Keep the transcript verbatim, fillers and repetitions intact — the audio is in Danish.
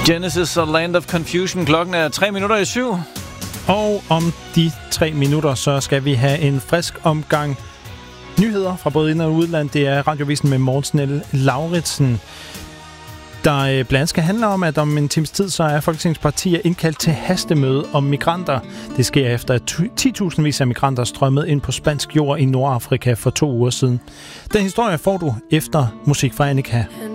Genesis og Land of Confusion. Klokken er tre minutter i syv. Og om de tre minutter, så skal vi have en frisk omgang nyheder fra både ind- og udland. Det er Radiovisen med Morten L. Lauritsen, der blandt andet skal handle om, at om en times tid, så er Folketingspartier indkaldt til hastemøde om migranter. Det sker efter, at ti tusindvis af migranter strømmede ind på spansk jord i Nordafrika for to uger siden. Den historie får du efter musik fra Annika.